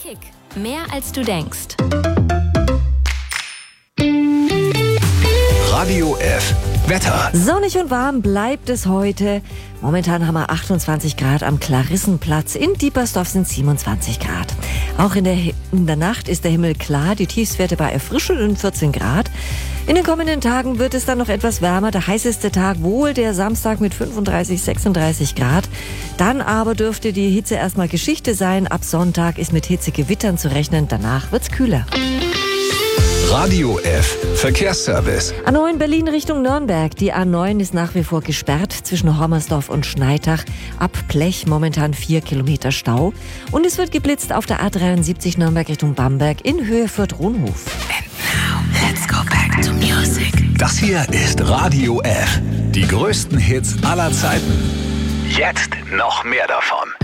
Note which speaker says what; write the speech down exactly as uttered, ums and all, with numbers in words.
Speaker 1: Kick. Mehr als du denkst.
Speaker 2: Radio F. Wetter.
Speaker 3: Sonnig und warm bleibt es heute. Momentan haben wir achtundzwanzig Grad am Klarissenplatz. In Diepersdorf sind siebenundzwanzig Grad. Auch in der, in der Nacht ist der Himmel klar. Die Tiefstwerte bei erfrischenden vierzehn Grad. In den kommenden Tagen wird es dann noch etwas wärmer. Der heißeste Tag wohl der Samstag mit fünfunddreißig, sechsunddreißig Grad. Dann aber dürfte die Hitze erstmal Geschichte sein. Ab Sonntag ist mit Hitzegewittern zu rechnen. Danach wird's kühler.
Speaker 2: Radio F. Verkehrsservice.
Speaker 3: A neun Berlin Richtung Nürnberg. Die A neun ist nach wie vor gesperrt zwischen Hommersdorf und Schneitach. Ab Blech momentan vier Kilometer Stau. Und es wird geblitzt auf der A dreiundsiebzig Nürnberg Richtung Bamberg in Höhe Fürth-Ronhof.
Speaker 2: And now, let's go back to music. Das hier ist Radio F. Die größten Hits aller Zeiten. Jetzt noch mehr davon.